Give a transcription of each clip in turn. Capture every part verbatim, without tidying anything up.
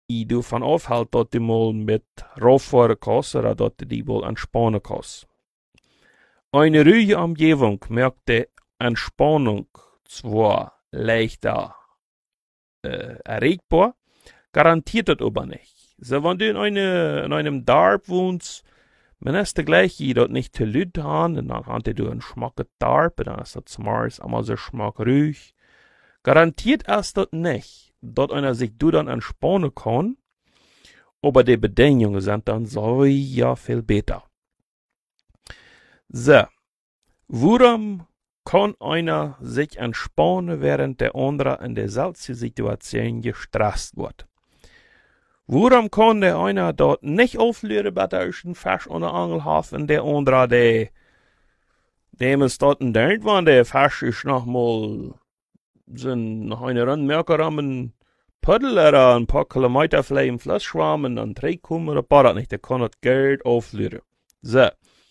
i davon aufhält, dass du mal mit rauffahren kannst oder dass du die wohl entspannen kannst. Eine ruhige Umgebung merkt die Entspannung zwar leichter äh, erregbar, garantiert das aber nicht. So, wenn du in, eine, in einem Dorf wohnst, wenn es der gleiche dort nicht zu Leute haben, dann hast du einen schmacken Dorf, dann ist das zumindest einmal so schmackruhig. Garantiert ist das nicht, dass einer sich du dann entspannen kann, aber die Bedingungen sind dann so ja viel besser. So, warum kann einer sich entspannen, während der andere in derselben Situation gestresst wird? Warum kann der einer dort nicht auflösen, bei der ist ein Fisch an der Angel hat, und der andere, der, dem ist dort ein Ding, wenn der Fisch ist noch mal, sind noch eine Rundmerker am ein Puddel oder ein paar Kilometer vielleicht im Fluss schwammen, dann zurückkommen oder paar nicht, der kann das Geld auflösen. So.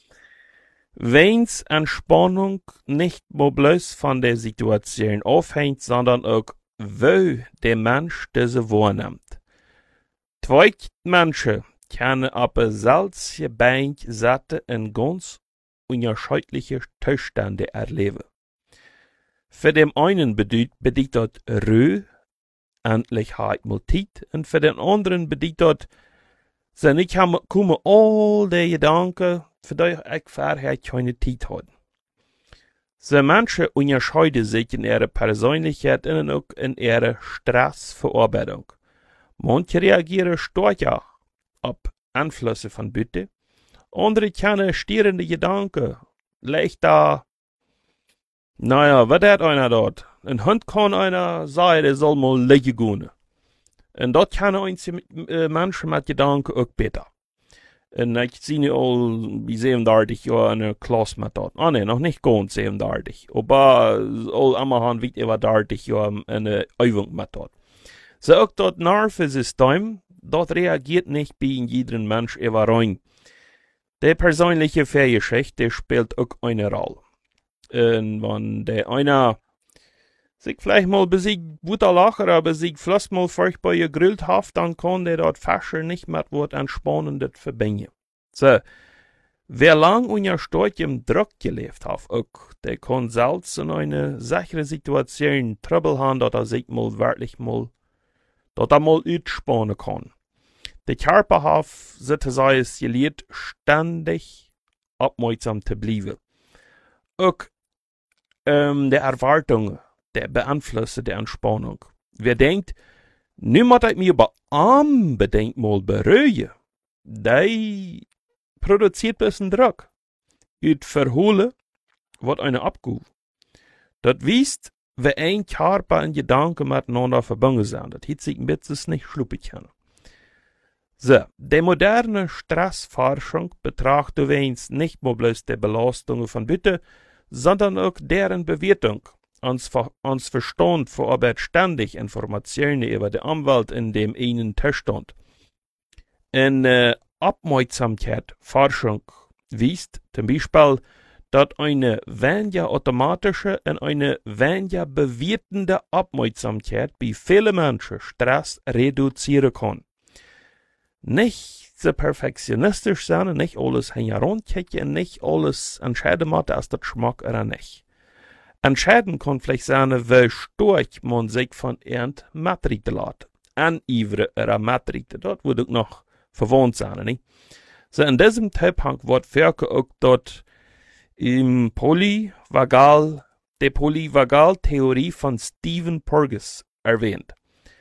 Wenn's Entspannung nicht nur bloß von der Situation aufhängt, sondern auch, wo der Mensch diese wahrnimmt. Zwei Menschen können aber solche Bank satte in ganz unterschiedliche Zustände erleben. Für den einen bedeutet, bedeutet das Ruhe, Endlichkeit mal Zeit, und für den anderen bedeutet das, sie nicht haben, kommen all die Gedanken, für die ich vorher keine Zeit habe. So Menschen unterscheiden sich in ihrer Persönlichkeit und auch in ihrer Stressverarbeitung. Manche reagieren stärker auf Einflüsse von Bitte, andere kennen störende Gedanken, leichter, naja, was hat einer dort? Ein Hund kann einer sagen, der soll mal liegen gehen. Und dort kennen uns äh, Menschen mit Gedanken auch besser. Und ich sehe all wie siebenunddreißig Jahre in der Klasse mit dort. Ah ne, noch nicht ganz siebenunddreißig, aber all immer haben weit über dreißig Jahre in der Übung mit dort. So auch das Nervensystem, dort reagiert nicht bei jedem Mensch über rein. Die persönliche Fähigkeit, spielt auch eine Rolle. Und wenn der einer sich vielleicht mal besiegt, guter Lacher, aber sich vielleicht mal furchtbar gegrillt hat, dann kann der dort Fascher nicht mit Wort Entspannendes verbinden. So, wer lang unter starkem Druck gelebt hat, auch, der kann selbst in einer sichere Situation Trouble haben, dass er sich mal wirklich mal dass er mal entspannen kann. Der Körper hat, sozusagen, gelernt, ständig aufmerksam zu bleiben. Auch ähm, der Erwartung, der beeinflusst die Entspannung. Wer denkt, niemand hat mich aber unbedingt mal beruhigen, der produziert ein bisschen Druck. Ut verholen wird eine Abgabe. Das wisst, wie ein Körper und Gedanken miteinander verbunden sind. Das hat sich ein bisschen nicht schluppig können. So, die moderne Stressforschung betrachtet übrigens nicht nur bloß die Belastungen von Bitte, sondern auch deren Bewertung. Uns, uns Verstand verarbeitet ständig Informationen über die Umwelt in dem einen Zustand. In äh, Aufmerksamkeit Forschung wiest zum Beispiel, dass eine weniger automatische und eine weniger bewertende Aufmerksamkeit bei vielen Menschen Stress reduzieren kann. Nicht so perfektionistisch sein, nicht alles herumkicken, nicht alles entscheiden machen, als das Geschmack oder nicht. Entscheiden kann vielleicht sein, wie stark man sich von irgend Matrite lässt. Anivere oder Matrite, dort würde ich noch verwohnt sein, nicht? So, in diesem Zeitpunkt wird Werke auch dort im Polyvagal, der Polyvagal-Theorie von Stephen Porges erwähnt.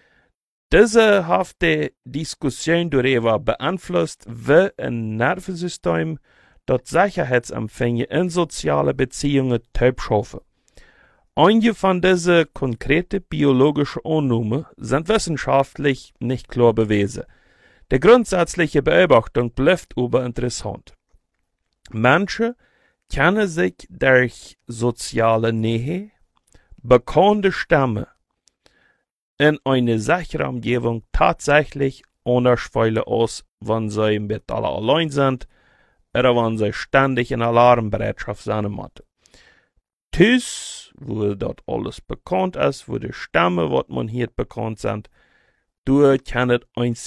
Diese hat die Diskussion darüber beeinflusst, wie ein Nervensystem dort Sicherheitsempfänge in soziale Beziehungen schaffen. Einige von diesen konkreten biologischen Annahmen sind wissenschaftlich nicht klar bewiesen. Die grundsätzliche Beobachtung bleibt aber interessant. Menschen können sich durch soziale Nähe, bekannte Stämme in eine sichere Umgebung tatsächlich unterscheiden aus, wenn sie mit alle allein sind oder wenn sie ständig in Alarmbereitschaft sein müssen. Tüß, wo dort alles bekannt ist, wo die Stämme, was man hier bekannt sind, du kannst